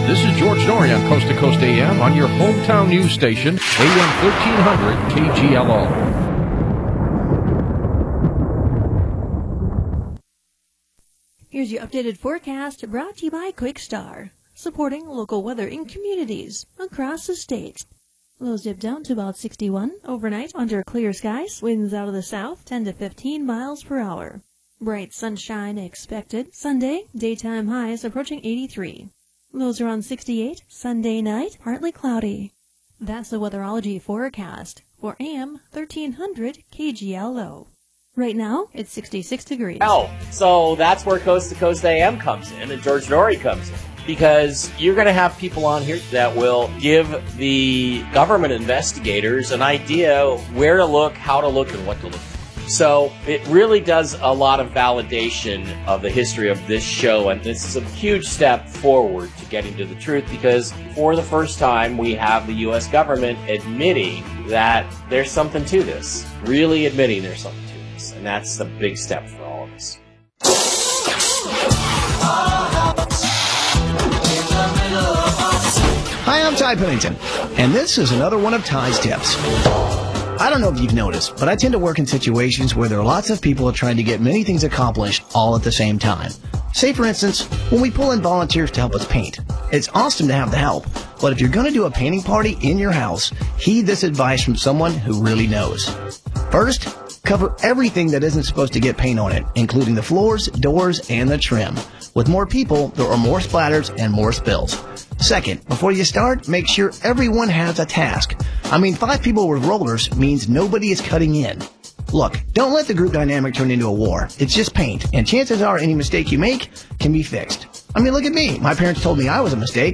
This is George Norrie on Coast to Coast AM on your hometown news station, AM 1300 KGLO. Here's your updated forecast brought to you by QuickStar, supporting local weather in communities across the state. Lows dip down to about 61 overnight under clear skies. Winds out of the south 10 to 15 miles per hour. Bright sunshine expected. Sunday, daytime highs approaching 83. Lows around 68. Sunday night, partly cloudy. That's the weatherology forecast for AM 1300 KGLO. Right now, it's 66 degrees. So that's where Coast to Coast AM comes in and George Norrie comes in. Because you're going to have people on here that will give the government investigators an idea where to look, how to look, and what to look for. So it really does a lot of validation of the history of this show, and this is a huge step forward to getting to the truth, because for the first time we have the U.S. government admitting that there's something to this, really admitting there's something to this, and that's a big step for all of us. Hi, I'm Ty Pennington, and this is another one of Ty's tips. I don't know if you've noticed, but I tend to work in situations where there are lots of people trying to get many things accomplished all at the same time. Say, for instance, when we pull in volunteers to help us paint. It's awesome to have the help, but if you're going to do a painting party in your house, heed this advice from someone who really knows. First, cover everything that isn't supposed to get paint on it, including the floors, doors, and the trim. With more people, there are more splatters and more spills. Second, before you start, make sure everyone has a task. 5 people with rollers means nobody is cutting in. Look, don't let the group dynamic turn into a war. It's just paint, and chances are any mistake you make can be fixed. Look at me. My parents told me I was a mistake.